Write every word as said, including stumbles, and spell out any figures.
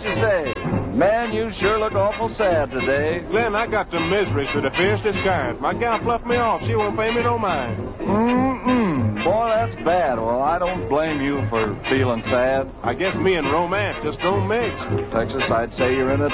you say? Man, you sure look awful sad today. Glenn, I got some miseries to the fiercest kind. My gal fluffed me off. She won't pay me no mind. Mm-mm. Boy, that's bad. Well, I don't blame you for feeling sad. I guess me and romance just don't mix. Texas, I'd say you're in a